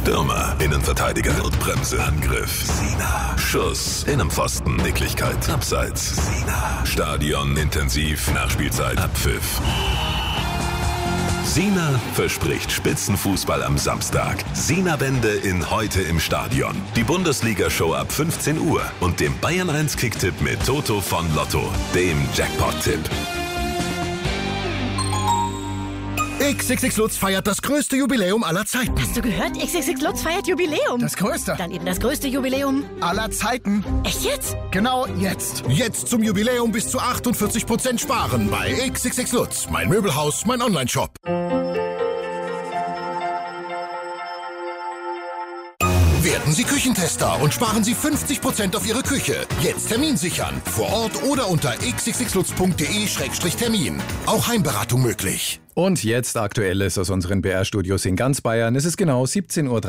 Stürmer, Innenverteidiger, Notbremse, Angriff, Sina, Schuss, Innenpfosten, Nicklichkeit, Abseits, Sina, Stadion, intensiv, Nachspielzeit, Abpfiff. Sina verspricht Spitzenfußball am Samstag. Sina-Wende in Heute im Stadion. Die Bundesliga-Show ab 15 Uhr und dem Bayern 1 Kicktipp mit Toto von Lotto, dem Jackpot-Tipp. XXX Lutz feiert das größte Jubiläum aller Zeiten. Hast du gehört? XXX Lutz feiert Jubiläum. Das größte. Dann eben das größte Jubiläum Aller Zeiten. Echt jetzt? Genau jetzt. Jetzt zum Jubiläum bis zu 48% sparen bei XXX Lutz. Mein Möbelhaus, mein Onlineshop. Werden Sie Küchentester und sparen Sie 50% auf Ihre Küche. Jetzt Termin sichern. Vor Ort oder unter xxxlutz.de/termin. Auch Heimberatung möglich. Und jetzt Aktuelles aus unseren BR-Studios in ganz Bayern. Es ist genau 17:30 Uhr.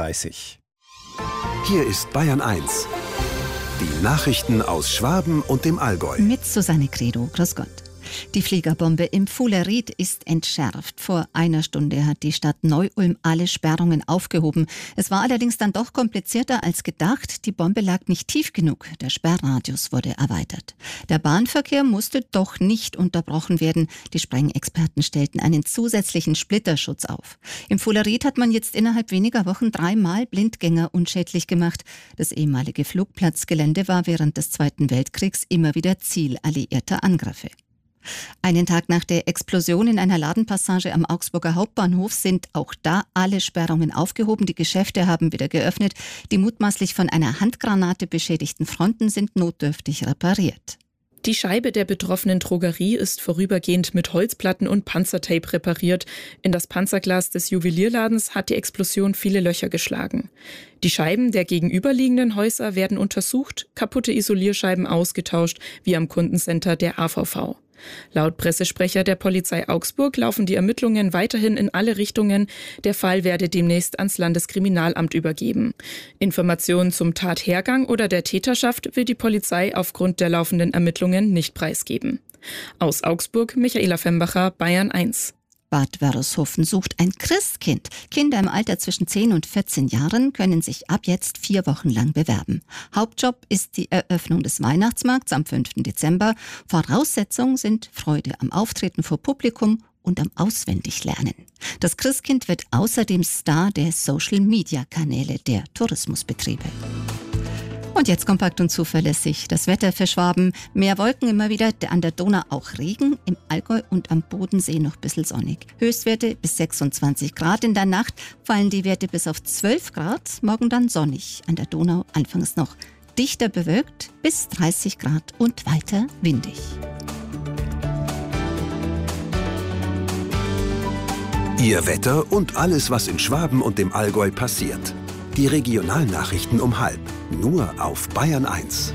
Hier ist Bayern 1. Die Nachrichten aus Schwaben und dem Allgäu. Mit Susanne Credo. Grüß Gott. Die Fliegerbombe im Fuhleried ist entschärft. Vor einer Stunde hat die Stadt Neu-Ulm alle Sperrungen aufgehoben. Es war allerdings dann doch komplizierter als gedacht. Die Bombe lag nicht tief genug. Der Sperrradius wurde erweitert. Der Bahnverkehr musste doch nicht unterbrochen werden. Die Sprengexperten stellten einen zusätzlichen Splitterschutz auf. Im Fuhleried hat man jetzt innerhalb weniger Wochen 3-mal Blindgänger unschädlich gemacht. Das ehemalige Flugplatzgelände war während des Zweiten Weltkriegs immer wieder Ziel alliierter Angriffe. Einen Tag nach der Explosion in einer Ladenpassage am Augsburger Hauptbahnhof sind auch da alle Sperrungen aufgehoben. Die Geschäfte haben wieder geöffnet. Die mutmaßlich von einer Handgranate beschädigten Fronten sind notdürftig repariert. Die Scheibe der betroffenen Drogerie ist vorübergehend mit Holzplatten und Panzertape repariert. In das Panzerglas des Juwelierladens hat die Explosion viele Löcher geschlagen. Die Scheiben der gegenüberliegenden Häuser werden untersucht, kaputte Isolierscheiben ausgetauscht, wie am Kundencenter der AVV. Laut Pressesprecher der Polizei Augsburg laufen die Ermittlungen weiterhin in alle Richtungen. Der Fall werde demnächst ans Landeskriminalamt übergeben. Informationen zum Tathergang oder der Täterschaft will die Polizei aufgrund der laufenden Ermittlungen nicht preisgeben. Aus Augsburg, Michaela Fembacher, Bayern 1. Bad Wörishofen sucht ein Christkind. Kinder im Alter zwischen 10 und 14 Jahren können sich ab jetzt 4 Wochen lang bewerben. Hauptjob ist die Eröffnung des Weihnachtsmarkts am 5. Dezember. Voraussetzungen sind Freude am Auftreten vor Publikum und am Auswendiglernen. Das Christkind wird außerdem Star der Social-Media-Kanäle der Tourismusbetriebe. Und jetzt kompakt und zuverlässig das Wetter für Schwaben. Mehr Wolken immer wieder, an der Donau auch Regen, im Allgäu und am Bodensee noch ein bisschen sonnig. Höchstwerte bis 26 Grad. In der Nacht fallen die Werte bis auf 12 Grad, morgen dann sonnig. An der Donau anfangs noch dichter bewölkt bis 30 Grad und weiter windig. Ihr Wetter und alles, was in Schwaben und dem Allgäu passiert. Die Regionalnachrichten um 12:30. Nur auf Bayern 1.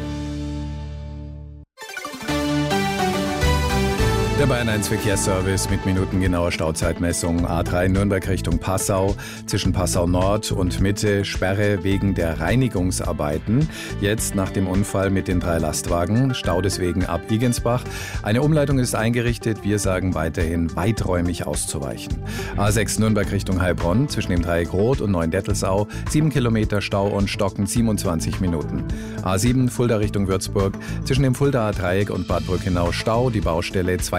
Der Bayern 1 Verkehrsservice mit minutengenauer Stauzeitmessung. A3 Nürnberg Richtung Passau. Zwischen Passau Nord und Mitte Sperre wegen der Reinigungsarbeiten. Jetzt nach dem Unfall mit den 3 Lastwagen. Stau deswegen ab Igensbach. Eine Umleitung ist eingerichtet. Wir sagen weiterhin weiträumig auszuweichen. A6 Nürnberg Richtung Heilbronn. Zwischen dem Dreieck Rot und Neuendettelsau. 7 Kilometer Stau und Stocken 27 Minuten. A7 Fulda Richtung Würzburg. Zwischen dem Fuldaer Dreieck und Bad Brückenau Stau. Die Baustelle 2